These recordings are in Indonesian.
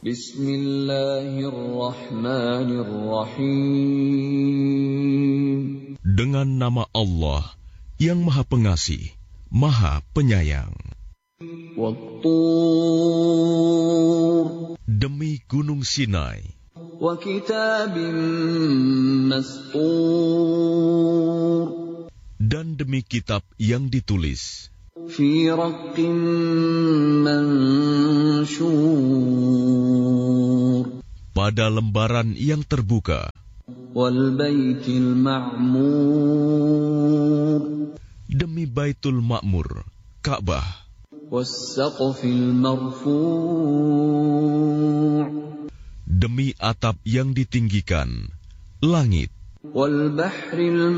Bismillahirrahmanirrahim. Dengan nama Allah yang Maha Pengasih, Maha Penyayang. Wat-Tur. Demi Gunung Sinai. Wa kitabim mastur. Dan demi kitab yang ditulis. Fi raqqim manshur. Pada lembaran yang terbuka. Wal baitil ma'mur. Demi Baitul Ma'mur, Ka'bah. Was saqfil marfu'. Demi atap yang ditinggikan, langit. Wal bahril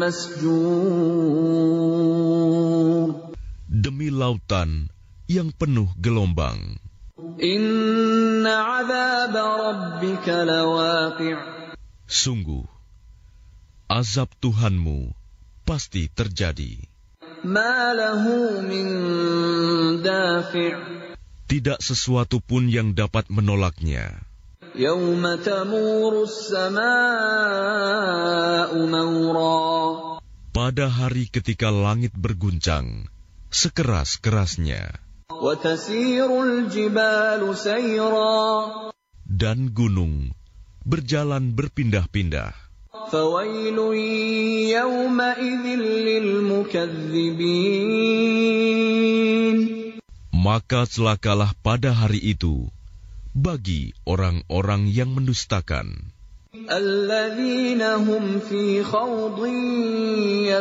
masjur. Demi lautan yang penuh gelombang. Inna 'adzaba rabbika lawaqi'. Sungguh, azab Tuhanmu pasti terjadi. Ma lahu min dafi'. Tidak sesuatu pun yang dapat menolaknya. Yawma tamurus samaa'u mawra. Pada hari ketika langit berguncang, sekeras-kerasnya. Wa tasirul jibalu sayra. Dan gunung berjalan berpindah-pindah. Fawailun yawma idzin lil mukadzibin. Maka celakalah pada hari itu bagi orang-orang yang mendustakan. Alladzina hum fi khawdin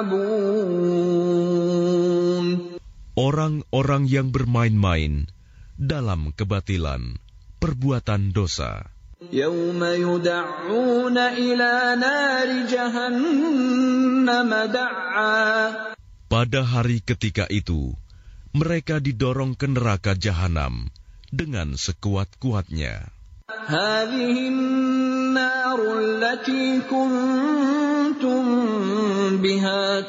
yal'abun. Orang-orang yang bermain-main dalam kebatilan, perbuatan dosa. Yawma yud'auna ila nari jahannam da''a. Pada hari ketika itu, mereka didorong ke neraka jahanam dengan sekuat-kuatnya. Hadhihi an-naru allati kuntum biha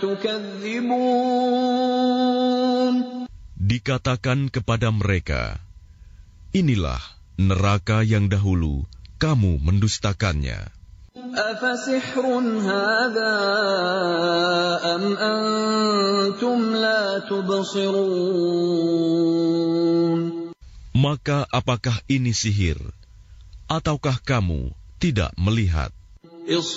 tukadzibun. Dikatakan kepada mereka, inilah neraka yang dahulu kamu mendustakannya. Afasihrun hadha am antum la tubsirun. Maka apakah ini sihir, ataukah kamu tidak melihat?